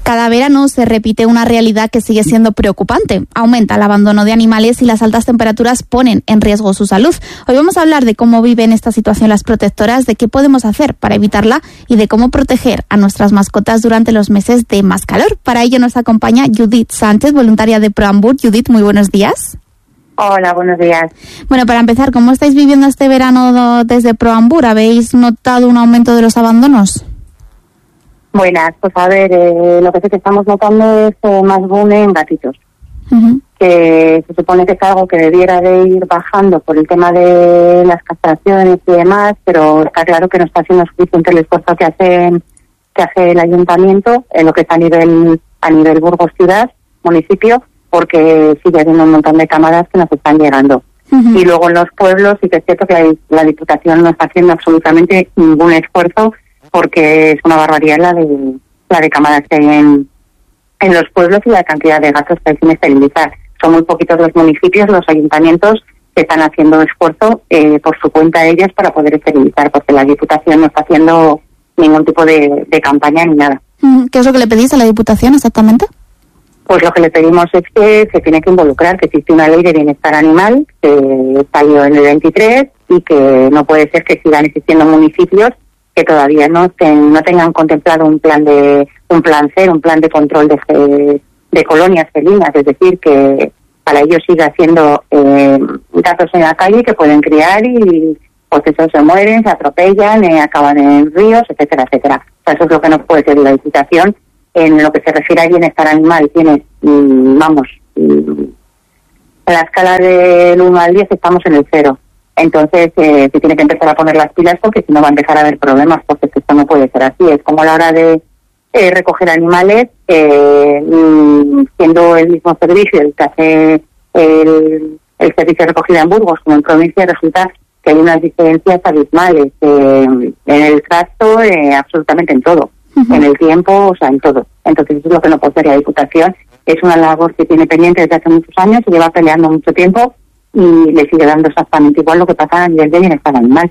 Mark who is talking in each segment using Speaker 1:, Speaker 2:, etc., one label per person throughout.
Speaker 1: Cada verano se repite una realidad que sigue siendo preocupante. Aumenta el abandono de animales y las altas temperaturas ponen en riesgo su salud. Hoy vamos a hablar de cómo viven esta situación las protectoras, de qué podemos hacer para evitarla y de cómo proteger a nuestras mascotas durante los meses de más calor. Para ello nos acompaña Judith Sánchez, voluntaria de Proambur. Judith, muy buenos días.
Speaker 2: Hola, buenos días.
Speaker 1: Bueno, para empezar, ¿cómo estáis viviendo este verano desde Proambur? ¿Habéis notado un aumento de los abandonos?
Speaker 2: Buenas, pues a ver, lo que sí que estamos notando es más boom en gatitos, que se supone que es algo que debiera de ir bajando por el tema de las castraciones y demás, pero está claro que no está siendo suficiente el esfuerzo que hace el ayuntamiento en lo que es a nivel Burgos ciudad, municipio, porque sigue habiendo un montón de cámaras que nos están llegando. Y luego en los pueblos sí que es cierto que la Diputación no está haciendo absolutamente ningún esfuerzo, porque es una barbaridad la de cámaras que hay en los pueblos y la cantidad de gatos que hay sin esterilizar. Son muy poquitos los municipios, los ayuntamientos que están haciendo esfuerzo por su cuenta ellos para poder esterilizar, porque la Diputación no está haciendo ningún tipo de campaña ni nada.
Speaker 1: ¿Qué es lo que le pedís a la Diputación exactamente?
Speaker 2: Pues lo que le pedimos es que se tiene que involucrar, que existe una ley de bienestar animal que salió en el 23 y que no puede ser que sigan existiendo municipios que todavía no tengan contemplado un plan de control de colonias felinas, es decir, que para ellos siga siendo gatos en la calle que pueden criar y pues esos se mueren, se atropellan, acaban en ríos, etcétera, etcétera. O sea, eso es lo que no puede ser la Diputación. En lo que se refiere a bienestar animal, tiene, en la escala del 1 al 10 estamos en el 0. Entonces, se tiene que empezar a poner las pilas porque si no va a empezar a haber problemas, porque esto no puede ser así. Es como a la hora de recoger animales, siendo el mismo servicio el que hace el servicio de recogida en Burgos como en provincia, resulta que hay unas diferencias abismales en el trato, absolutamente en todo. En el tiempo, o sea, en todo. Entonces, eso es lo que no puede ser la Diputación. Es una labor que tiene pendiente desde hace muchos años, se lleva peleando mucho tiempo y le sigue dando exactamente igual lo que pasa a nivel de bienestar animal.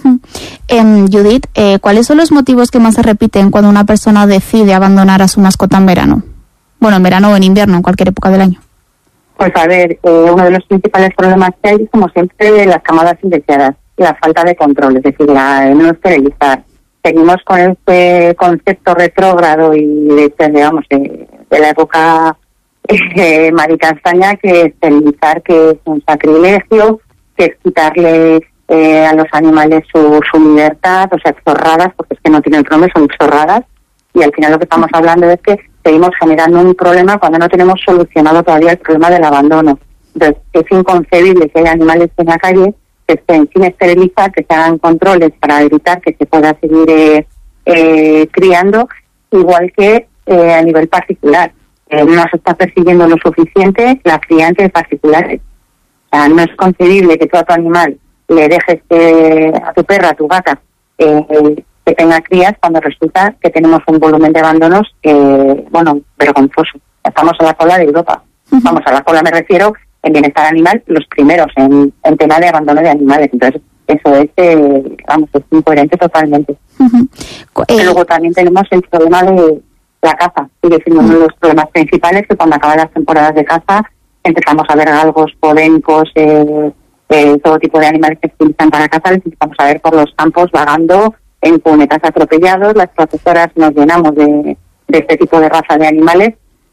Speaker 1: Judith, ¿cuáles son los motivos que más se repiten cuando una persona decide abandonar a su mascota en verano? Bueno, en verano o en invierno, en cualquier época del año.
Speaker 2: Pues a ver, uno de los principales problemas que hay es, como siempre, las camadas indeseadas, la falta de control, es decir, la no esterilizar. Seguimos con este concepto retrógrado y de la época maricastaña, que esterilizar, que es un sacrilegio, que es quitarle a los animales su libertad, o sea, chorradas, porque es que no tienen problema, son chorradas, y al final lo que estamos hablando es que seguimos generando un problema cuando no tenemos solucionado todavía el problema del abandono. Entonces, es inconcebible que haya animales en la calle que estén sin esterilizar, que se hagan controles para evitar que se pueda seguir criando, igual que a nivel particular. No se está persiguiendo lo suficiente la crianza de particulares. O sea, no es concebible que tú a tu animal le dejes a tu perra, a tu gata, que tenga crías, cuando resulta que tenemos un volumen de abandonos vergonzoso. Estamos a la cola de Europa. Vamos, a la cola me refiero en bienestar animal, los primeros en tema de abandono de animales. Entonces, eso es incoherente totalmente. Y luego también tenemos el problema de la caza. Sigue siendo uno de los problemas principales, que cuando acaban las temporadas de caza empezamos a ver galgos, podencos, todo tipo de animales que se utilizan para cazar, les empezamos a ver por los campos vagando en cunetas atropellados. Las protectoras nos llenamos de este tipo de raza de animales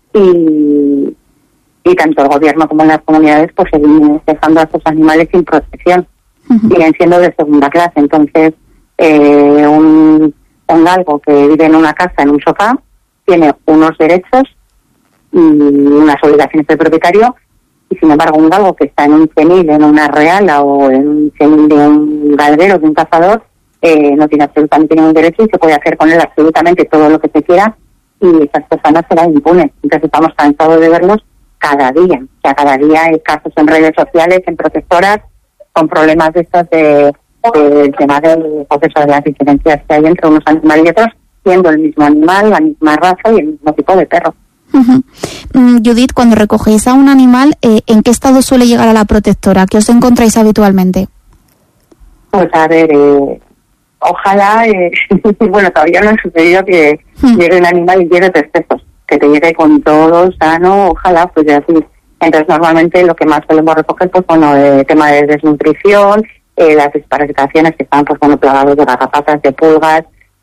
Speaker 2: y tanto el gobierno como las comunidades pues seguimos dejando a estos animales sin protección. Siguen siendo de segunda clase. Entonces, un galgo que vive en una casa, en un sofá, tiene unos derechos y unas obligaciones del propietario, y sin embargo un galgo que está en un cenil, en una reala o en un cenil de un galguero, de un cazador, no tiene absolutamente ningún derecho y se puede hacer con él absolutamente todo lo que se quiera, y esas personas serán impunes. Entonces estamos cansados de verlos cada día. O sea, cada día hay casos en redes sociales, en protectoras, con problemas de estos del tema del proceso de las diferencias que hay entre unos animales y otros, siendo el mismo animal, la misma raza y el mismo tipo de perro.
Speaker 1: Judith, cuando recogéis a un animal, ¿en qué estado suele llegar a la protectora? ¿Qué os encontráis habitualmente?
Speaker 2: Pues a ver, ojalá, bueno, todavía no ha sucedido que llegue un animal y lleve 3 pesos. que te llegue con todo sano, ojalá, pues ya así. Entonces, normalmente lo que más solemos recoger, pues bueno, el tema de desnutrición, las desparasitaciones que están, pues bueno, plagados de garrapatas, de pulgas,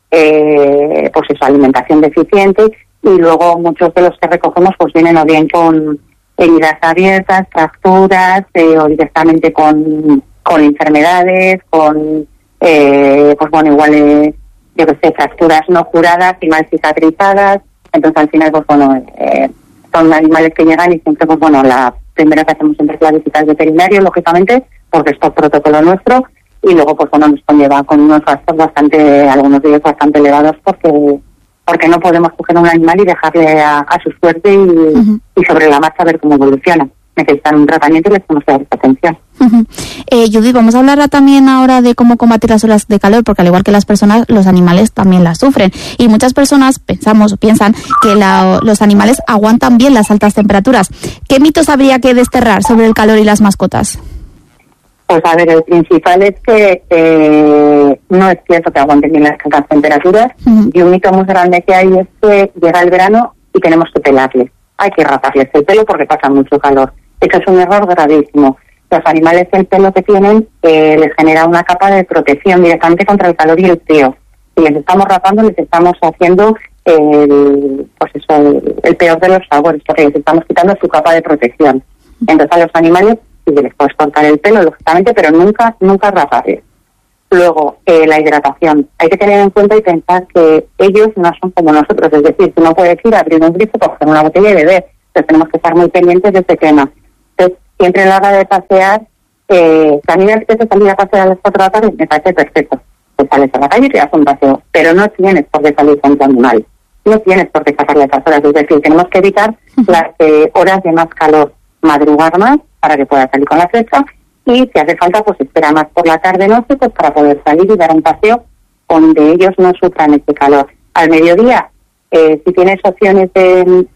Speaker 2: pues eso, alimentación deficiente, y luego muchos de los que recogemos pues vienen o bien con heridas abiertas, fracturas, o directamente con enfermedades, con, pues bueno, igual, yo que sé, fracturas no curadas y mal cicatrizadas. Entonces, al final, pues bueno, son animales que llegan y siempre, pues bueno, la primera que hacemos siempre es la visita al veterinario, lógicamente, porque esto es protocolo nuestro, y luego, pues bueno, nos conlleva con unos gastos bastante, algunos de ellos bastante elevados, porque no podemos coger un animal y dejarle a su suerte y sobre la marcha ver cómo evoluciona. Necesitan un tratamiento y les tenemos que dar esta atención.
Speaker 1: Judith, vamos a hablar también ahora de cómo combatir las olas de calor, porque al igual que las personas, los animales también las sufren. Y muchas personas piensan que los animales aguantan bien las altas temperaturas. ¿Qué mitos habría que desterrar sobre el calor y las mascotas?
Speaker 2: Pues a ver, el principal es que no es cierto que aguanten bien las altas temperaturas, y un mito muy grande que hay es que llega el verano y tenemos que pelarles. Hay que raparles el pelo porque pasa mucho calor. Eso es un error gravísimo. Los animales, el pelo que tienen les genera una capa de protección directamente contra el calor y el frío. Si les estamos rapando, les estamos haciendo el peor de los sabores, porque les estamos quitando su capa de protección. Entonces, a los animales sí que les puedes cortar el pelo, lógicamente, pero nunca raparles. Luego, la hidratación. Hay que tener en cuenta y pensar que ellos no son como nosotros. Es decir, tú no puedes ir a abrir un grifo, coger una botella y beber. Entonces, tenemos que estar muy pendientes de este tema. Entonces, siempre a la hora de pasear, a mí me apetece salir a pasear a las 4 de la tarde, me parece perfecto. Pues sales a la calle y te das un paseo. Pero no tienes por qué salir con tu animal. No tienes por qué sacarle esas horas. Es decir, tenemos que evitar las horas de más calor. Madrugar más para que pueda salir con la fresca, y si hace falta, pues espera más por la tarde-noche, pues para poder salir y dar un paseo donde ellos no sufran ese calor. Al mediodía, si tienes opciones de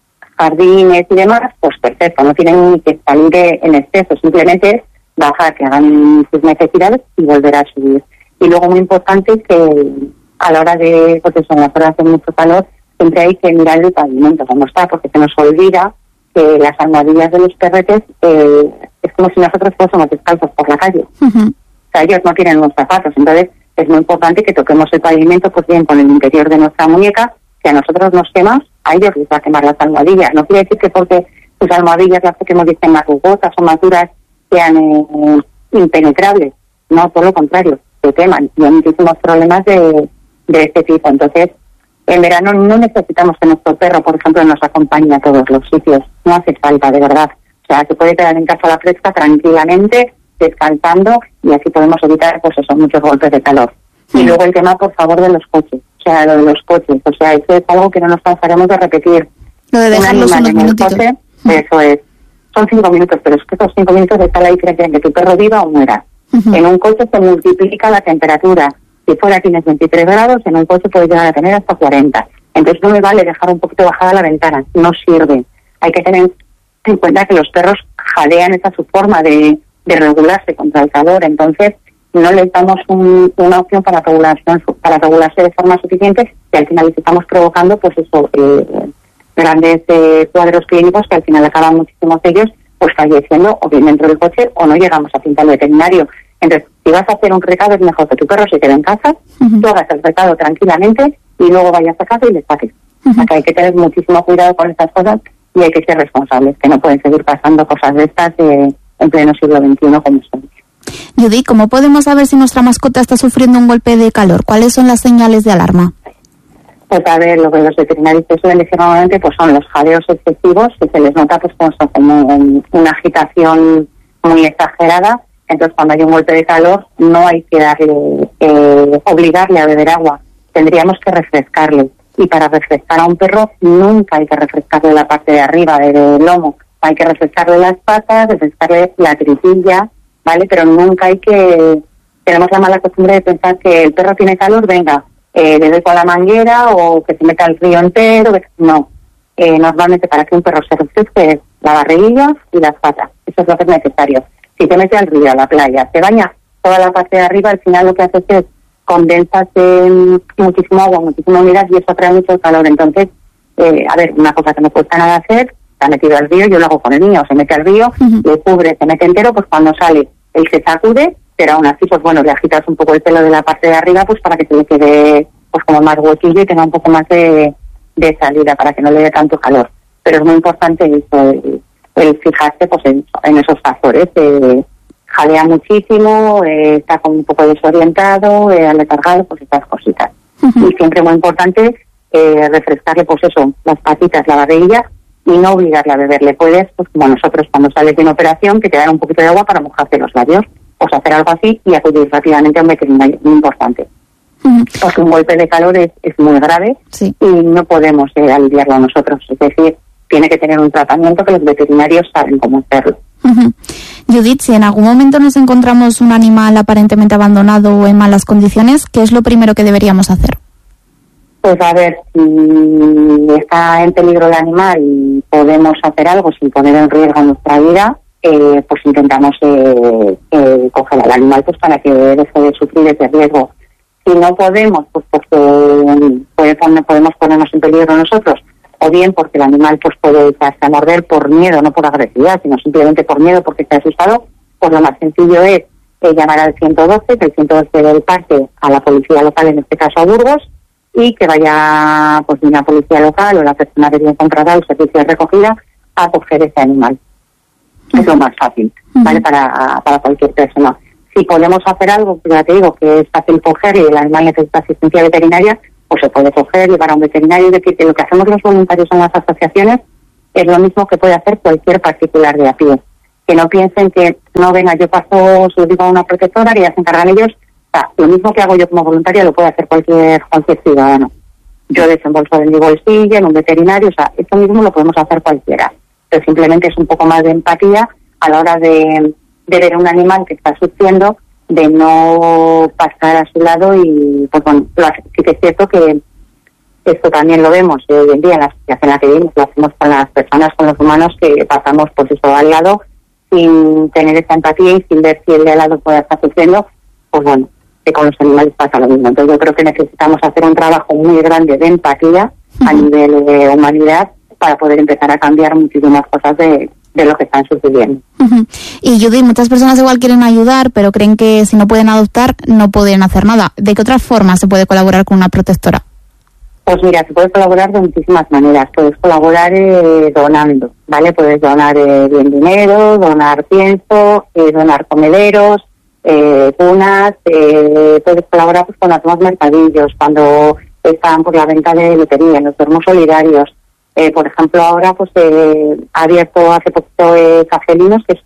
Speaker 2: jardines y demás, pues perfecto, no tienen ni que salir en exceso, simplemente es bajar, que hagan sus necesidades y volver a subir. Y luego, muy importante, que a la hora de, pues eso, en las horas de mucho calor, siempre hay que mirar el pavimento cómo está, porque se nos olvida que las almohadillas de los perretes es como si nosotros fuésemos descalzos por la calle. O sea, ellos no tienen unos zapatos, entonces es muy importante que toquemos el pavimento pues bien con el interior de nuestra muñeca. Si a nosotros nos quemas, a ellos les va a quemar las almohadillas. No quiere decir que porque sus almohadillas las toquemos y estén más rugosas o más duras sean impenetrables. No, todo lo contrario, se queman. Y hay muchísimos problemas de este tipo. Entonces, en verano no necesitamos que nuestro perro, por ejemplo, nos acompañe a todos los sitios. No hace falta, de verdad. O sea, se puede quedar en casa a la fresca tranquilamente, descansando, y así podemos evitar, pues eso, muchos golpes de calor. Y luego el tema, por favor, de los coches. O sea, lo de los coches. O sea, eso es algo que no nos cansaremos de repetir.
Speaker 1: Lo de dejarlos unos minutitos.
Speaker 2: Coche, eso es. Son 5 minutos, pero es que esos 5 minutos está la diferencia en que tu perro viva o muera. En un coche se multiplica la temperatura. Si fuera tienes 23 grados, en un coche puedes llegar a tener hasta 40. Entonces no me vale dejar un poquito bajada la ventana, no sirve. Hay que tener en cuenta que los perros jadean, esa su forma de regularse contra el calor. Entonces no les damos una opción para regularse de forma suficiente, y al final les estamos provocando pues eso, grandes cuadros clínicos que al final acaban muchísimos de ellos pues falleciendo o bien dentro del coche o no llegamos a pintar al veterinario. Entonces, si vas a hacer un recado, es mejor que tu perro se quede en casa, tú hagas el recado tranquilamente y luego vayas a casa y le saques. O sea, que hay que tener muchísimo cuidado con estas cosas y hay que ser responsables, que no pueden seguir pasando cosas de estas en pleno siglo XXI como son.
Speaker 1: Judith, ¿cómo podemos saber si nuestra mascota está sufriendo un golpe de calor? ¿Cuáles son las señales de alarma?
Speaker 2: Pues a ver, lo que los veterinarios suelen decir normalmente pues son los jadeos excesivos, que se les nota pues como una agitación muy exagerada. Entonces, cuando hay un golpe de calor, no hay que obligarle a beber agua. Tendríamos que refrescarle. Y para refrescar a un perro, nunca hay que refrescarle la parte de arriba del lomo. Hay que refrescarle las patas, refrescarle la tripilla, ¿vale? Pero nunca hay que... Tenemos la mala costumbre de pensar que el perro tiene calor, venga, le doy con la manguera o que se meta el río entero. No. Normalmente para que un perro se refresque es la barriguilla y las patas. Eso es lo que es necesario. Si te metes al río, a la playa, te bañas toda la parte de arriba, al final lo que haces es condensas muchísimo agua, muchísima humedad y eso trae mucho calor. Entonces, a ver, una cosa que no cuesta nada hacer, se ha metido al río, yo lo hago con el niño, se mete al río, le cubre, se mete entero, pues cuando sale, él se sacude, pero aún así, pues bueno, le agitas un poco el pelo de la parte de arriba, pues para que se le quede, pues como más huequillo y tenga un poco más de salida, para que no le dé tanto calor. Pero es muy importante eso, el fijarse pues en esos factores. Jalea muchísimo, está como un poco desorientado, aletargado, pues estas cositas. Y siempre muy importante refrescarle, pues eso, las patitas, la barriguilla, y no obligarle a beber. Le puedes, pues como nosotros cuando sales de una operación, que te dan un poquito de agua para mojarte los labios, pues hacer algo así y acudir rápidamente a un veterinario, muy importante. Porque un golpe de calor es muy grave, sí, y no podemos aliviarlo nosotros. Es decir, tiene que tener un tratamiento que los veterinarios saben cómo hacerlo.
Speaker 1: Judith, si en algún momento nos encontramos un animal aparentemente abandonado o en malas condiciones, ¿qué es lo primero que deberíamos hacer?
Speaker 2: Pues a ver, si está en peligro el animal y podemos hacer algo sin poner en riesgo nuestra vida, pues intentamos coger al animal pues para que deje de sufrir ese riesgo. Si no podemos, pues porque podemos ponernos en peligro nosotros, o bien porque el animal pues puede echarse a morder por miedo, no por agresividad, sino simplemente por miedo porque está asustado, pues lo más sencillo es llamar al 112, que el 112 del parque a la policía local, en este caso a Burgos, y que vaya pues una policía local o la persona que tiene contratado el servicio de recogida a coger ese animal. Es lo más fácil, ¿vale? Para cualquier persona. Si podemos hacer algo, pues ya te digo, que es fácil coger y el animal necesita asistencia veterinaria, pues se puede coger, llevar a un veterinario. Es decir, que lo que hacemos los voluntarios en las asociaciones es lo mismo que puede hacer cualquier particular de a pie. Que no piensen que, no, venga, yo paso, se lo digo a una protectora y ya se encargan ellos. O sea, lo mismo que hago yo como voluntaria lo puede hacer cualquier ciudadano. Yo desembolso de mi bolsillo en un veterinario, o sea, esto mismo lo podemos hacer cualquiera. Pero simplemente es un poco más de empatía a la hora de ver a un animal que está sufriendo, de no pasar a su lado y, pues bueno, sí que es cierto que esto también lo vemos hoy en día en la asociación en la que vivimos, lo hacemos con las personas, con los humanos que pasamos por eso al lado sin tener esa empatía y sin ver si el de al lado puede estar sufriendo, pues bueno, que con los animales pasa lo mismo. Entonces yo creo que necesitamos hacer un trabajo muy grande de empatía a nivel de humanidad para poder empezar a cambiar muchísimas cosas de lo que están sucediendo.
Speaker 1: Y Judith, muchas personas igual quieren ayudar, pero creen que si no pueden adoptar, no pueden hacer nada. ¿De qué otra forma se puede colaborar con una protectora?
Speaker 2: Pues mira, se puede colaborar de muchísimas maneras. Puedes colaborar donando, ¿vale? Puedes donar bien dinero, donar pienso, donar comederos, cunas, puedes colaborar pues con los más mercadillos, cuando están por la venta de lotería, en los termos solidarios. Por ejemplo, ahora pues ha abierto hace poquito Cafelinos, que es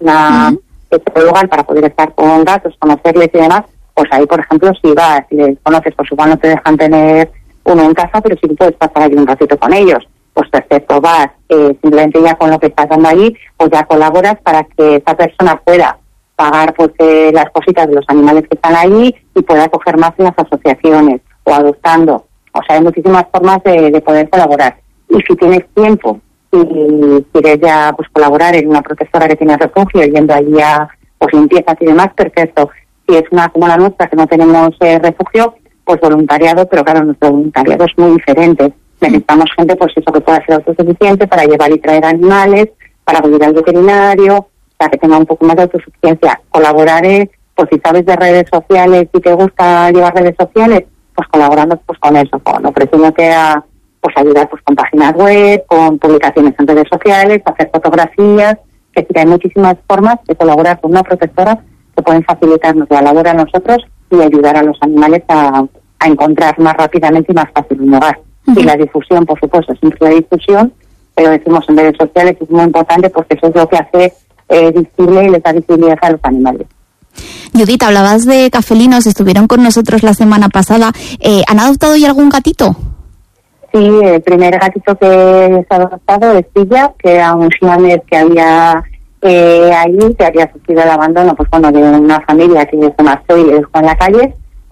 Speaker 2: un lugar para poder estar con gatos, conocerles y demás. Pues ahí, por ejemplo, si vas y les conoces, pues igual no te dejan tener uno en casa, pero sí puedes pasar ahí un ratito con ellos. Pues perfecto, vas, simplemente ya con lo que estás dando allí, pues ya colaboras para que esa persona pueda pagar pues las cositas de los animales que están ahí y pueda coger más en las asociaciones o adoptando. O sea, hay muchísimas formas de poder colaborar. Y si tienes tiempo y quieres ya pues colaborar en una protectora que tiene refugio, yendo allí a pues limpiezas y demás, perfecto. Si es una como la nuestra que no tenemos refugio, pues voluntariado, pero claro, nuestro voluntariado es muy diferente. Necesitamos gente pues eso que pueda ser autosuficiente para llevar y traer animales, para acudir al veterinario, para que tenga un poco más de autosuficiencia. Colaborar pues si sabes de redes sociales y te gusta llevar redes sociales, pues colaborando pues con eso, ofreciéndote a pues ayudar pues con páginas web, con publicaciones en redes sociales, hacer fotografías, que sí que hay muchísimas formas de colaborar con una protectora que pueden facilitarnos la labor a nosotros y ayudar a los animales a encontrar más rápidamente y más fácil un hogar. Y la difusión, por supuesto, siempre la difusión, pero decimos en redes sociales que es muy importante porque eso es lo que hace visible y les da visibilidad a los animales.
Speaker 1: Judith, hablabas de Cafelinos, estuvieron con nosotros la semana pasada. ¿Han adoptado ya algún gatito?
Speaker 2: Sí, el primer gatito que se ha adoptado es Pilla, que era un siamés que había allí, que había sufrido el abandono pues bueno, de una familia que se marchó y le dejó en la calle.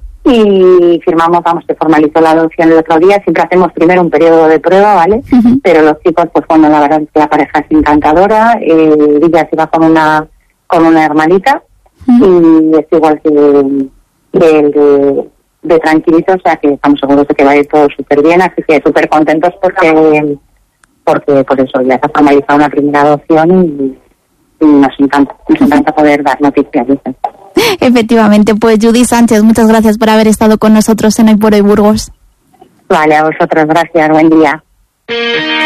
Speaker 2: Y firmamos, se formalizó la adopción el otro día. Siempre hacemos primero un periodo de prueba, ¿vale? Pero los chicos, pues bueno, la verdad es que la pareja es encantadora. Villa se va con una hermanita y es igual que el de tranquilito, o sea que estamos seguros de que va a ir todo súper bien, así que súper contentos porque pues eso, ya se ha formalizado una primera adopción y nos encanta poder dar noticias.
Speaker 1: Efectivamente, pues Judy Sánchez, muchas gracias por haber estado con nosotros en Hoy por Hoy Burgos.
Speaker 2: Vale, a vosotros, gracias, buen día.